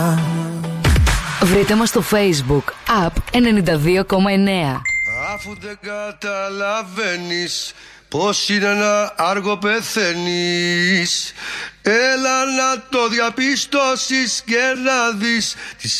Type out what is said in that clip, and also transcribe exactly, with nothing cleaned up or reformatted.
Βρείτε μας στο Facebook App ενενήντα δύο κόμμα εννέα. Αφού δεν καταλαβαίνεις πως είναι ένα άργο πεθαίνεις, έλα να το διαπιστώσεις και να δεις τις